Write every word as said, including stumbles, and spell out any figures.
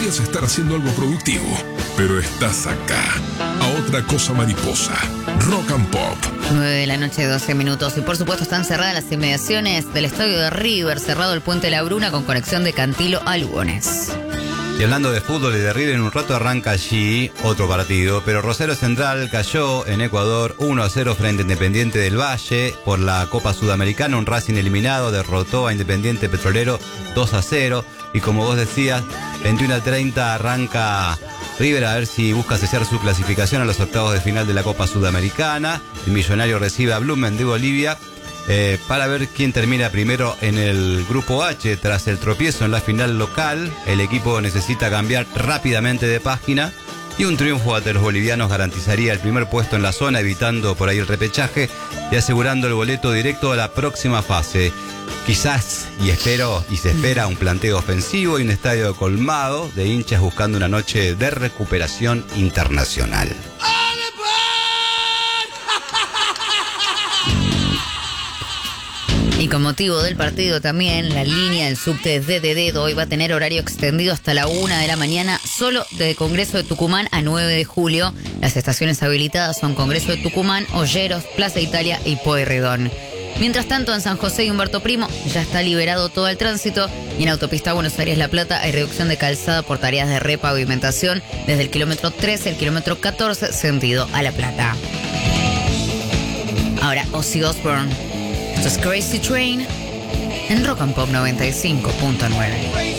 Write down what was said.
Podrías estar haciendo algo productivo, pero estás acá. A otra cosa mariposa. Rock and Pop. nueve de la noche, doce minutos. Y por supuesto están cerradas las inmediaciones del estadio de River, cerrado el puente La Bruna con conexión de Cantilo a Lugones. Y hablando de fútbol y de River, en un rato arranca allí otro partido, pero Rosario Central cayó en Ecuador uno a cero frente a Independiente del Valle por la Copa Sudamericana. Un Racing eliminado derrotó a Independiente Petrolero dos a cero. Y como vos decías, veintiuno a treinta arranca River a ver si busca sellar su clasificación a los octavos de final de la Copa Sudamericana. El Millonario recibe a Blumen de Bolivia. Eh, para ver quién termina primero en el Grupo H. Tras el tropiezo en la final local, el equipo necesita cambiar rápidamente de página y un triunfo ante los bolivianos garantizaría el primer puesto en la zona, evitando por ahí el repechaje y asegurando el boleto directo a la próxima fase. Quizás, y espero, y se espera un planteo ofensivo y un estadio colmado de hinchas buscando una noche de recuperación internacional. Y con motivo del partido también, la línea del subte D D D hoy va a tener horario extendido hasta la una de la mañana, solo de Congreso de Tucumán a nueve de julio. Las estaciones habilitadas son Congreso de Tucumán, Olleros, Plaza Italia y Pueyrredón. Mientras tanto, en San José y Humberto Primo ya está liberado todo el tránsito y en Autopista Buenos Aires-La Plata hay reducción de calzada por tareas de repavimentación desde el kilómetro trece al kilómetro catorce, sentido a La Plata. Ahora, Ozzy Osbourne. Esto es Crazy Train en Rock and Pop noventa y cinco punto nueve.